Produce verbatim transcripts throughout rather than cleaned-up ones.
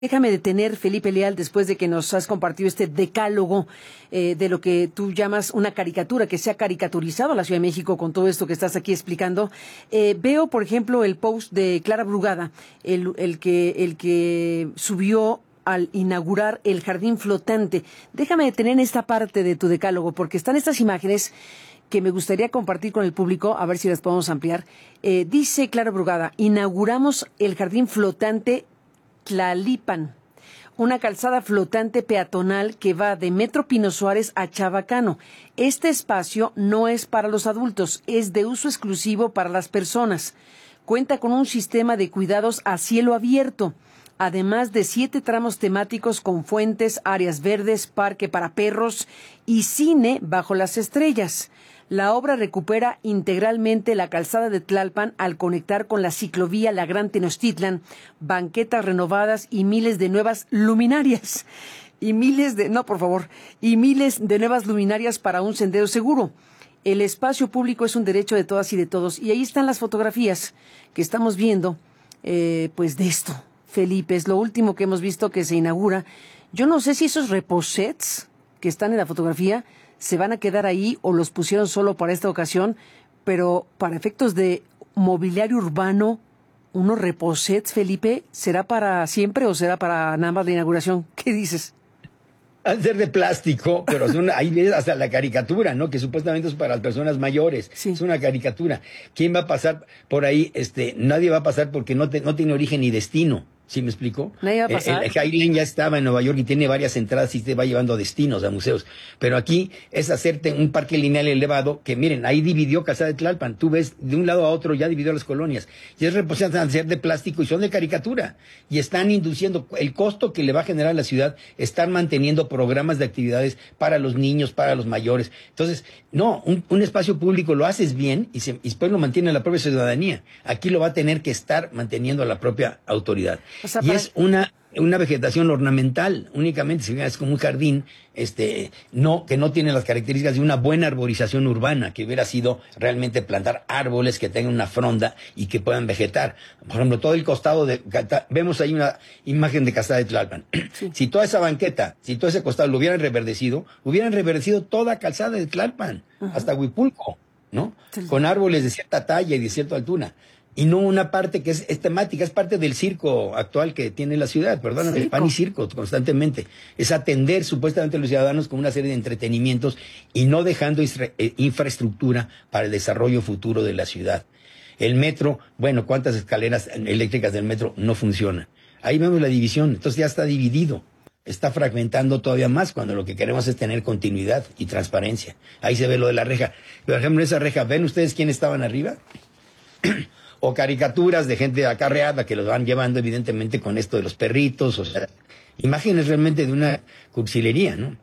Déjame detener, Felipe Leal, después de que nos has compartido este decálogo eh, de lo que tú llamas una caricatura, que se ha caricaturizado a la Ciudad de México con todo esto que estás aquí explicando. Eh, veo, por ejemplo, el post de Clara Brugada, el, el, que, el que subió al inaugurar el jardín flotante. Déjame detener esta parte de tu decálogo, porque están estas imágenes que me gustaría compartir con el público, a ver si las podemos ampliar. Eh, dice Clara Brugada, inauguramos el jardín flotante Tlalipan, una calzada flotante peatonal que va de Metro Pino Suárez a Chabacano. Este espacio no es para los adultos, es de uso exclusivo para las personas. Cuenta con un sistema de cuidados a cielo abierto, además de siete tramos temáticos con fuentes, áreas verdes, parque para perros y cine bajo las estrellas. La obra recupera integralmente la calzada de Tlalpan al conectar con la ciclovía La Gran Tenochtitlan, banquetas renovadas y miles de nuevas luminarias. Y miles de, no, por favor, y miles de nuevas luminarias para un sendero seguro. El espacio público es un derecho de todas y de todos. Y ahí están las fotografías que estamos viendo, eh, pues de esto, Felipe, es lo último que hemos visto que se inaugura. Yo no sé si esos reposets que están en la fotografía se van a quedar ahí o los pusieron solo para esta ocasión, pero para efectos de mobiliario urbano, unos reposets, Felipe, ¿será para siempre o será para nada más la inauguración? ¿Qué dices? Al ser de plástico, pero son, ahí ves hasta la caricatura, ¿no? Que supuestamente es para las personas mayores. Sí. Es una caricatura. ¿Quién va a pasar por ahí? Este, nadie va a pasar porque no, te, no tiene origen ni destino. ¿Sí me explico? Nadie va a pasar. El, el Highland ya estaba en Nueva York y tiene varias entradas y te va llevando a destinos, a museos. Pero aquí es hacerte un parque lineal elevado que, miren, ahí dividió Calzada de Tlalpan. Tú ves de un lado a otro, ya dividió las colonias. Y es reposición ser de plástico y son de caricatura. Y están induciendo el costo que le va a generar a la ciudad, están manteniendo programas de actividades para los niños, para los mayores. Entonces, no, un, un espacio público lo haces bien y, se, y después lo mantiene la propia ciudadanía. Aquí lo va a tener que estar manteniendo la propia autoridad. O sea, y para... es una una vegetación ornamental, únicamente es como un jardín, este, no, que no tiene las características de una buena arborización urbana, que hubiera sido realmente plantar árboles que tengan una fronda y que puedan vegetar. Por ejemplo, todo el costado de, vemos ahí una imagen de Calzada de Tlalpan. Sí. Si toda esa banqueta, si todo ese costado lo hubieran reverdecido, hubieran reverdecido toda Calzada de Tlalpan, uh-huh. hasta Huipulco, ¿no? Sí. Con árboles de cierta talla y de cierta altura. Y no una parte que es, es temática, es parte del circo actual que tiene la ciudad, perdón, el pan y circo constantemente. Es atender supuestamente a los ciudadanos con una serie de entretenimientos y no dejando infra, eh, infraestructura para el desarrollo futuro de la ciudad. El metro, bueno, ¿cuántas escaleras eléctricas del metro no funcionan? Ahí vemos la división, entonces ya está dividido. Está fragmentando todavía más cuando lo que queremos es tener continuidad y transparencia. Ahí se ve lo de la reja. Por ejemplo, esa reja, ¿ven ustedes quiénes estaban arriba? O caricaturas de gente acarreada que los van llevando evidentemente con esto de los perritos, o sea, imágenes realmente de una cursilería, ¿no?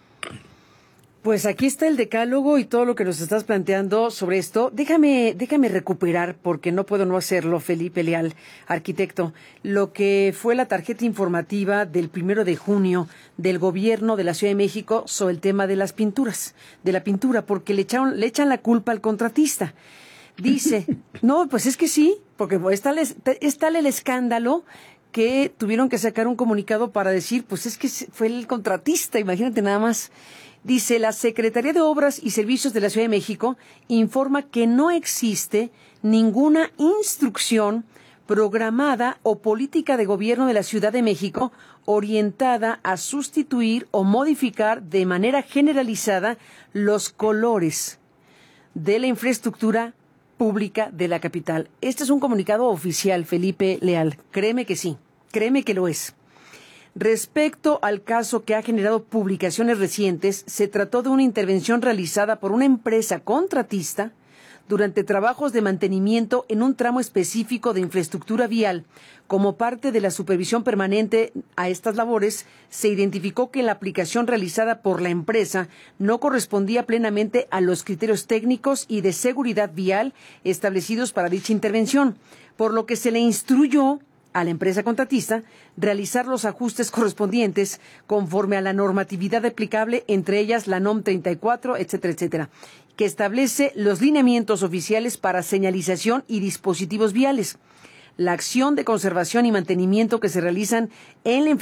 Pues aquí está el decálogo y todo lo que nos estás planteando sobre esto. Déjame, déjame recuperar, porque no puedo no hacerlo, Felipe Leal, arquitecto, lo que fue la tarjeta informativa del primero de junio del gobierno de la Ciudad de México sobre el tema de las pinturas, de la pintura, porque le echaron, le echan la culpa al contratista. Dice, no, pues es que sí, porque es tal, es tal el escándalo que tuvieron que sacar un comunicado para decir, pues es que fue el contratista, imagínate nada más. Dice, la Secretaría de Obras y Servicios de la Ciudad de México informa que no existe ninguna instrucción programada o política de gobierno de la Ciudad de México orientada a sustituir o modificar de manera generalizada los colores de la infraestructura pública de la capital. Este es un comunicado oficial, Felipe Leal. Créeme que sí, créeme que lo es. Respecto al caso que ha generado publicaciones recientes, se trató de una intervención realizada por una empresa contratista durante trabajos de mantenimiento en un tramo específico de infraestructura vial. Como parte de la supervisión permanente a estas labores, se identificó que la aplicación realizada por la empresa no correspondía plenamente a los criterios técnicos y de seguridad vial establecidos para dicha intervención, por lo que se le instruyó a la empresa contratista realizar los ajustes correspondientes conforme a la normatividad aplicable, entre ellas la N O M treinta y cuatro, etcétera, etcétera, que establece los lineamientos oficiales para señalización y dispositivos viales. la acción de conservación y mantenimiento que se realizan en la